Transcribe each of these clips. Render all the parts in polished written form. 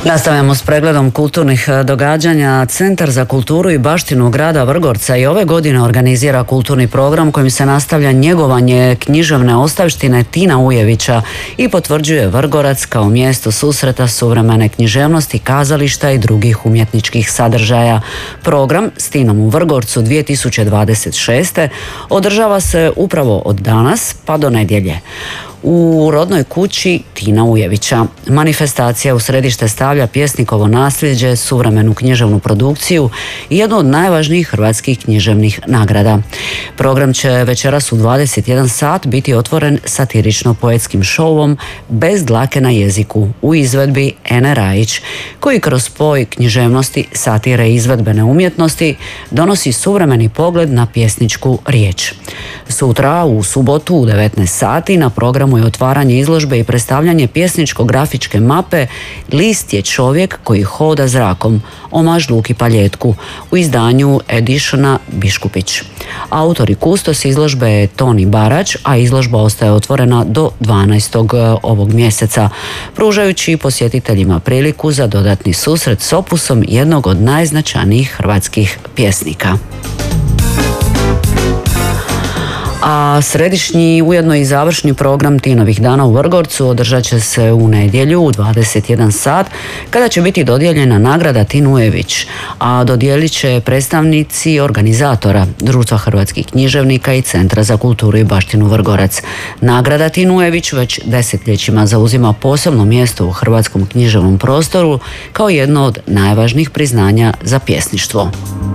Nastavljamo s pregledom kulturnih događanja. Centar za kulturu i baštinu grada Vrgorca i ove godine organizira kulturni program kojim se nastavlja njegovanje književne ostavštine Tina Ujevića i potvrđuje Vrgorac kao mjesto susreta suvremene književnosti, kazališta i drugih umjetničkih sadržaja. Program s Tinom u Vrgorcu 2026. održava se upravo od danas pa do nedjelje u rodnoj kući Tina Ujevića. Manifestacija u središte stavlja pjesnikovo nasljeđe, suvremenu književnu produkciju i jednu od najvažnijih hrvatskih književnih nagrada. Program će večeras u 21 sat biti otvoren satirično-poetskim šovom Bez dlake na jeziku u izvedbi Ene Rajić, koji kroz spoj književnosti, satire i izvedbene umjetnosti donosi suvremeni pogled na pjesničku riječ. Sutra, u subotu u 19 sati, na programu je otvaranje izložbe i predstavljanje pjesničko-grafičke mape List je čovjek koji hoda zrakom, omaž Luki Paljetku, u izdanju Editiona Biškupić. Autor i kustos izložbe je Toni Barać, a izložba ostaje otvorena do 12. ovog mjeseca, pružajući posjetiteljima priliku za dodatni susret s opusom jednog od najznačajnijih hrvatskih pjesnika. A središnji, ujedno i završni program Tinovih dana u Vrgorcu održat će se u nedjelju u 21 sat, kada će biti dodijeljena nagrada Tin Ujević, a dodijelit će predstavnici organizatora Društva hrvatskih književnika i Centra za kulturu i baštinu Vrgorac. Nagrada Tin Ujević već desetljećima zauzima posebno mjesto u hrvatskom književnom prostoru kao jedno od najvažnijih priznanja za pjesništvo.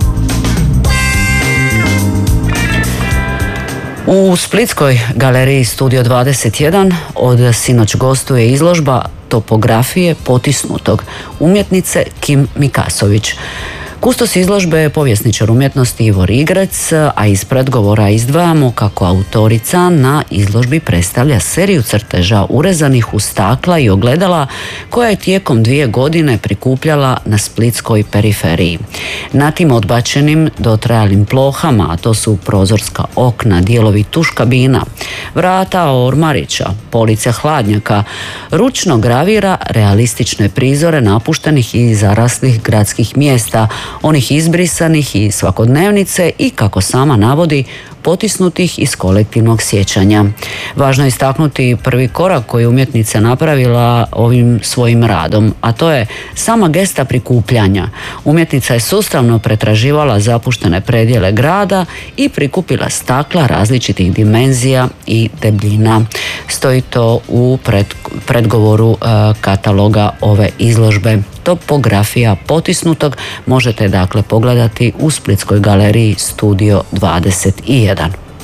U splitskoj galeriji Studio 21 od sinoć gostuje izložba Topografije potisnutog umjetnice Kim Mikasović. Kustos izložbe je povjesničar umjetnosti Ivo Rigrec, a ispred govora izdvajamo kako autorica na izložbi predstavlja seriju crteža urezanih u stakla i ogledala koja je tijekom 2 godine prikupljala na splitskoj periferiji. Na tim odbačenim dotrajalim plohama, a to su prozorska okna, dijelovi tuš kabina, vrata ormarića, police hladnjaka, ručno gravira realistične prizore napuštenih i zaraslih gradskih mjesta, onih izbrisanih iz svakodnevnice i, kako sama navodi, potisnutih iz kolektivnog sjećanja. Važno je istaknuti prvi korak koji umjetnica napravila ovim svojim radom, a to je sama gesta prikupljanja. Umjetnica je sustavno pretraživala zapuštene predjele grada i prikupila stakla različitih dimenzija i debljina. Stoji to u predgovoru kataloga ove izložbe. Topografija potisnutog možete dakle pogledati u splitskoj galeriji Studio 21.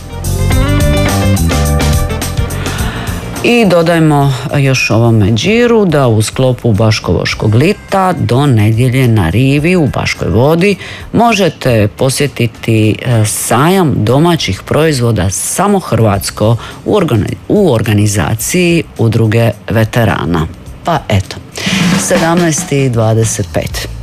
I dodajmo još ovome džiru da u sklopu Baškovoškog lita do nedjelje na rivi u Baškoj Vodi možete posjetiti sajam domaćih proizvoda Samo Hrvatsko u organizaciji Udruge veterana. Pa eto, 17:25.